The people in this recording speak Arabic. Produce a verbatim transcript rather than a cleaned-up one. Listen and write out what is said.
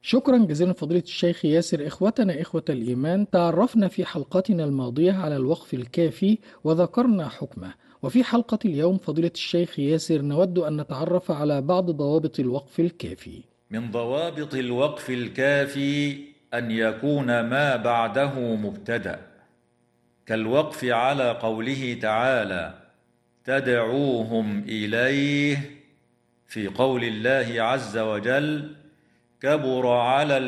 شكرا جزيلا فضيلة الشيخ ياسر. إخوتنا إخوة الإيمان، تعرفنا في حلقتنا الماضية على الوقف الكافي وذكرنا حكمه، وفي حلقة اليوم فضيلة الشيخ ياسر نود أن نتعرف على بعض ضوابط الوقف الكافي. من ضوابط الوقف الكافي أن يكون ما بعده مبتدأ، كالوقف على قوله تعالى: تدعوهم إليه، في قول الله عز وجل: كبر على